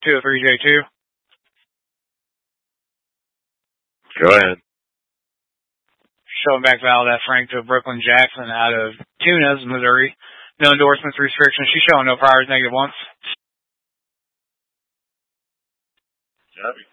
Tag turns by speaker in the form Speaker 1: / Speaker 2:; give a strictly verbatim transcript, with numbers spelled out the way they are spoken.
Speaker 1: two oh three J two.
Speaker 2: Go ahead.
Speaker 1: Showing back valid at Frank to Brooklyn Jackson out of Tunas, Missouri. No endorsements, restrictions. She's showing no priors, negative ones.
Speaker 2: Copy.